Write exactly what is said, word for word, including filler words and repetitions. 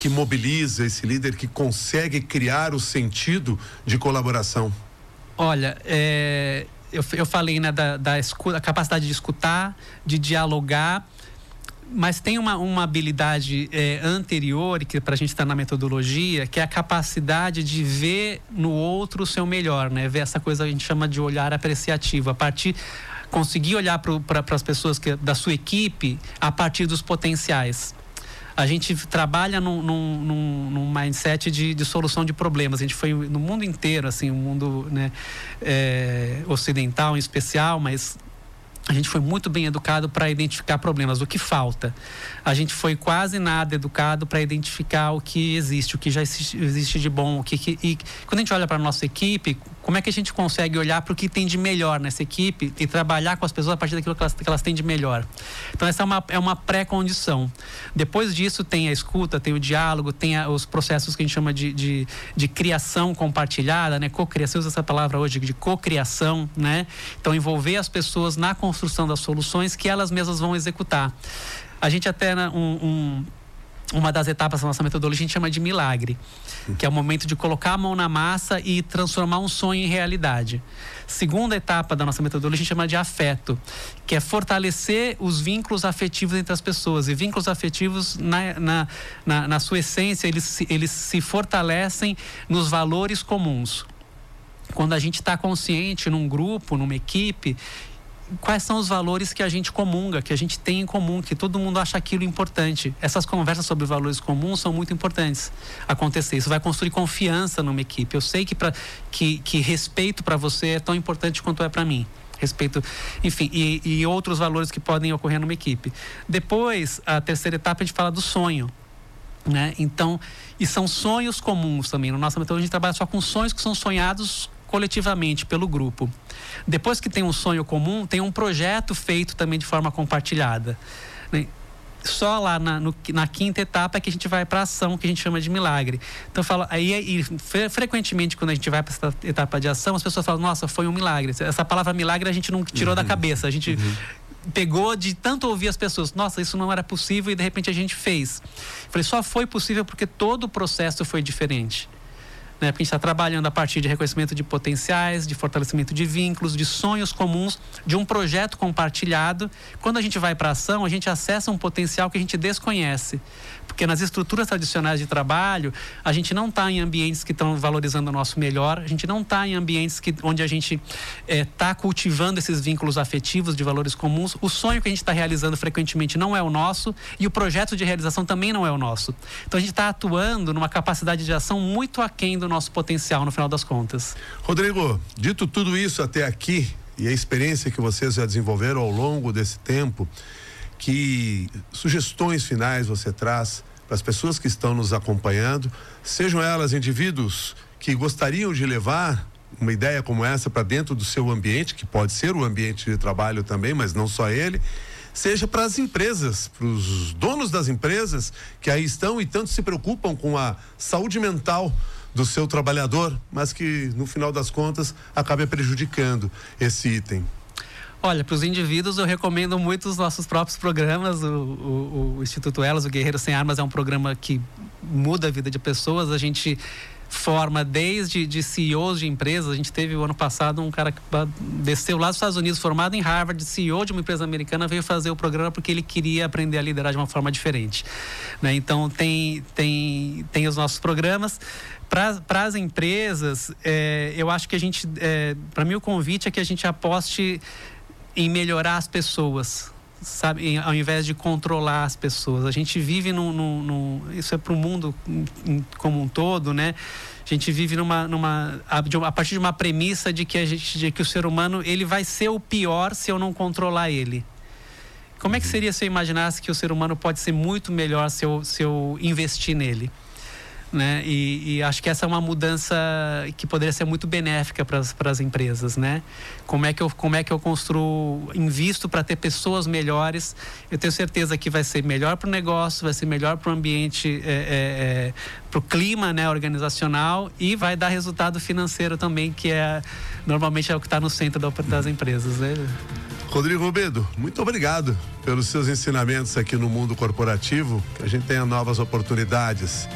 que mobiliza, esse líder que consegue criar o sentido de colaboração? Olha, é, eu, eu falei, né, da, da escuta, a capacidade de escutar, de dialogar, mas tem uma, uma habilidade é, anterior, que para a gente estar na metodologia, que é a capacidade de ver no outro o seu melhor, né? Ver essa coisa que a gente chama de olhar apreciativo, a partir, conseguir olhar para as pessoas que, da sua equipe a partir dos potenciais. A gente trabalha num, num, num, num mindset de, de solução de problemas. A gente foi no mundo inteiro, assim, o mundo, né, é, ocidental em especial, mas a gente foi muito bem educado para identificar problemas, o que falta. A gente foi quase nada educado para identificar o que existe, o que já existe, existe de bom. O que, que, e quando a gente olha para a nossa equipe, como é que a gente consegue olhar para o que tem de melhor nessa equipe e trabalhar com as pessoas a partir daquilo que elas, que elas têm de melhor? Então, essa é uma, é uma pré-condição. Depois disso, tem a escuta, tem o diálogo, tem a, os processos que a gente chama de, de, de criação compartilhada, né? Co-criação, usa essa palavra hoje de co-criação, né? Então, envolver as pessoas na construção das soluções que elas mesmas vão executar. A gente até, né, um, um uma das etapas da nossa metodologia a gente chama de milagre, que é o momento de colocar a mão na massa e transformar um sonho em realidade. Segunda etapa da nossa metodologia a gente chama de afeto, que é fortalecer os vínculos afetivos entre as pessoas. E vínculos afetivos, na, na, na, na sua essência, eles, eles se fortalecem nos valores comuns. Quando a gente está consciente num grupo, numa equipe, quais são os valores que a gente comunga, que a gente tem em comum, que todo mundo acha aquilo importante. Essas conversas sobre valores comuns são muito importantes acontecer. Isso vai construir confiança numa equipe. Eu sei que, pra, que, que respeito para você é tão importante quanto é para mim. Respeito, enfim, e, e outros valores que podem ocorrer numa equipe. Depois, a terceira etapa, a gente fala do sonho, né? Então, e são sonhos comuns também. Na nossa metodologia, a gente trabalha só com sonhos que são sonhados coletivamente, pelo grupo. Depois que tem um sonho comum, tem um projeto feito também de forma compartilhada, né? Só lá na, no, na quinta etapa é que a gente vai para a ação, que a gente chama de milagre. Então, eu falo, aí, aí fre, frequentemente, quando a gente vai para essa etapa de ação, as pessoas falam, nossa, foi um milagre. Essa palavra milagre a gente não tirou uhum. da cabeça, a gente uhum. pegou de tanto ouvir as pessoas, nossa, isso não era possível, e de repente a gente fez. Eu falei, só foi possível porque todo o processo foi diferente. Né? Porque a gente está trabalhando a partir de reconhecimento de potenciais, de fortalecimento de vínculos, de sonhos comuns, de um projeto compartilhado. Quando a gente vai para a ação, a gente acessa um potencial que a gente desconhece. Porque nas estruturas tradicionais de trabalho, a gente não está em ambientes que estão valorizando o nosso melhor, a gente não está em ambientes que, onde a gente está é, cultivando esses vínculos afetivos de valores comuns. O sonho que a gente está realizando frequentemente não é o nosso e o projeto de realização também não é o nosso. Então, a gente está atuando numa capacidade de ação muito aquém do nosso potencial, no final das contas. Rodrigo, dito tudo isso até aqui e a experiência que vocês já desenvolveram ao longo desse tempo, que sugestões finais você traz para as pessoas que estão nos acompanhando, sejam elas indivíduos que gostariam de levar uma ideia como essa para dentro do seu ambiente, que pode ser o ambiente de trabalho também, mas não só ele, seja para as empresas, para os donos das empresas que aí estão e tanto se preocupam com a saúde mental do seu trabalhador, mas que no final das contas acaba prejudicando esse item. Olha, para os indivíduos eu recomendo muito os nossos próprios programas. O, o, o Instituto Elas, o Guerreiro Sem Armas, é um programa que muda a vida de pessoas. A gente forma desde de C E Os de empresas. A gente teve o ano passado um cara que desceu lá dos Estados Unidos, formado em Harvard, C E O de uma empresa americana, veio fazer o programa porque ele queria aprender a liderar de uma forma diferente, né? Então tem, tem, tem os nossos programas. Para as empresas, é, eu acho que a gente, é, para mim o convite é que a gente aposte em melhorar as pessoas, sabe, em, ao invés de controlar as pessoas. A gente vive num, num, num isso é para o mundo como um todo, né? A gente vive numa, numa a, de, a partir de uma premissa de que a gente, de que o ser humano ele vai ser o pior se eu não controlar ele. Como é que seria se eu imaginasse que o ser humano pode ser muito melhor se eu, se eu investir nele? Né? E, e acho que essa é uma mudança que poderia ser muito benéfica para as empresas, né? Como é que eu, como é que eu construo, invisto para ter pessoas melhores? Eu tenho certeza que vai ser melhor para o negócio, vai ser melhor para o ambiente, é, é, é, para o clima, né, organizacional, e vai dar resultado financeiro também, que é normalmente é o que está no centro das empresas, né? Rodrigo Robedo, muito obrigado pelos seus ensinamentos aqui no mundo corporativo, que a gente tenha novas oportunidades.